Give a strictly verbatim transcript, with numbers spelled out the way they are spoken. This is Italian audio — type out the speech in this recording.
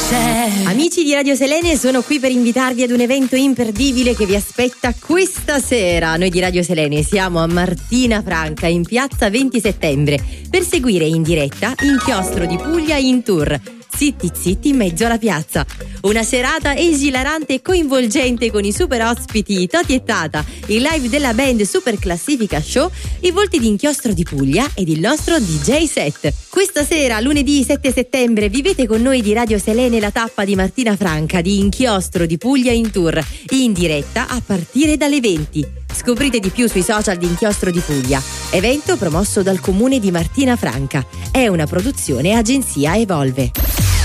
Amici di Radio Selene, sono qui per invitarvi ad un evento imperdibile che vi aspetta questa sera. Noi di Radio Selene siamo a Martina Franca in piazza venti settembre per seguire in diretta Inchiostro di Puglia in tour. Zitti zitti in mezzo alla piazza. Una serata esilarante e coinvolgente con i super ospiti Toti e Tata, il live della band Super Classifica Show, i volti di Inchiostro di Puglia ed il nostro D J set. Questa sera, lunedì sette settembre, vivete con noi di Radio Selene la tappa di Martina Franca di Inchiostro di Puglia in tour, in diretta a partire dalle venti. Scoprite di più sui social di Inchiostro di Puglia. Evento promosso dal comune di Martina Franca. È una produzione agenzia Evolve.